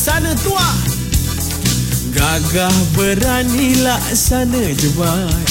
Sana tua gagah berani laksana jebat.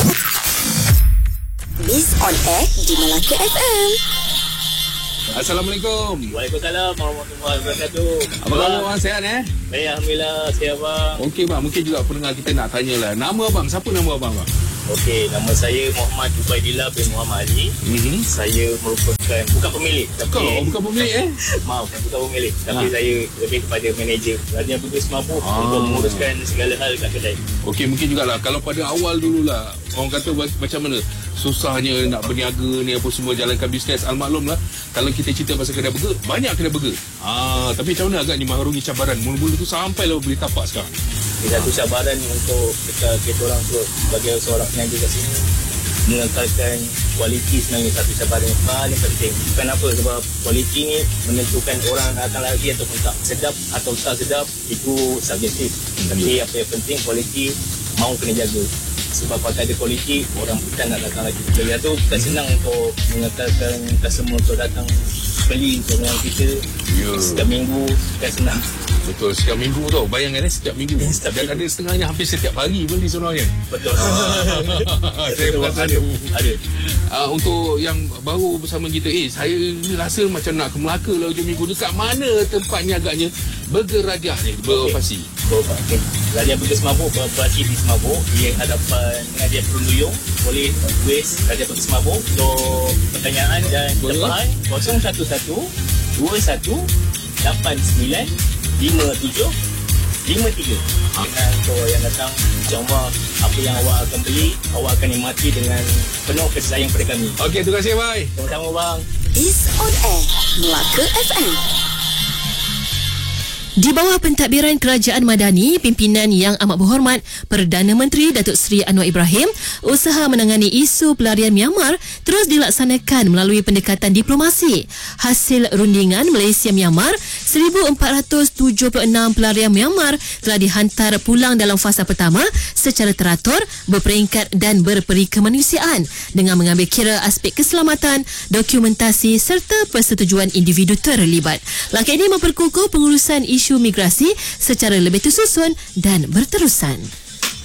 Miss on Air di Melaka FM. Assalamualaikum. Waalaikumsalam warahmatullahi wabarakatuh. Apa khabar abang, sihat Baik, Alhamdulillah, sihat bang. Okey bang, mungkin juga pendengar kita nak tanyalah. Nama abang, siapa nama abang bang? Okey, nama saya Muhammad Ubaidillah bin Muhammad Ali. Saya merupakan, bukan pemilik tapi Bukan pemilik maaf, bukan pemilik tapi saya lebih kepada manager Radian Petugas Mabuk untuk menguruskan segala hal kat kedai. Okey, mungkin jugalah kalau pada awal dululah orang kata macam mana susahnya nak berniaga ni apa semua, jalankan bisnes. Almaklum lah kalau kita cerita pasal kedai burger, banyak kedai burger. Tapi macam mana agaknya mengarungi cabaran mula-mula tu sampai lah boleh tapak sekarang? Satu cabaran untuk kita orang tu sebagai seorang peniaga kat sini, mengekalkan kualiti sebenarnya satu cabaran yang paling penting. Kenapa? Sebab kualiti ni menentukan orang akan lari ataupun tak. Sedap atau tak sedap itu subjektif. Tapi apa yang penting, kualiti mahu kena jaga. Sebab kalau tak ada kualiti, orang bukan nak datang lagi. Jadi itu bukan senang untuk mengekalkan customer untuk datang beli untuk dengan kita. Setiap minggu bukan senang. Betul, setiap minggu tau. Bayangkan setiap minggu. Dan ada setengahnya hampir setiap hari pun di sebenarnya. Betul. Saya perasan ada. Untuk yang baru bersama kita, saya ni rasa macam nak ke Melaka lah hujung minggu. Dekat mana tempatnya agaknya Burger Radiah ni beroperasi? Okay. Radiah Petugas Mabuk beroperasi di Semabuk di hadapan Radiah Perunduyung. Boleh tulis Radiah Petugas Mabuk untuk pertanyaan dan tempahan 011 21 89 5753. Dengan untuk yang datang, insyaAllah apa yang awak akan beli, awak akan nikmati dengan penuh kasih sayang pada kami. Okey, terima kasih bye. Sama-sama bang. Miss on Air Melaka FM. Di bawah pentadbiran Kerajaan Madani, pimpinan yang amat berhormat Perdana Menteri Datuk Seri Anwar Ibrahim, usaha menangani isu pelarian Myanmar terus dilaksanakan melalui pendekatan diplomasi. Hasil rundingan Malaysia-Myanmar, 1,476 pelarian Myanmar telah dihantar pulang dalam fasa pertama secara teratur, berperingkat dan berperi kemanusiaan dengan mengambil kira aspek keselamatan, dokumentasi serta persetujuan individu terlibat. Langkah ini memperkukuh pengurusan isu migrasi secara lebih tersusun dan berterusan.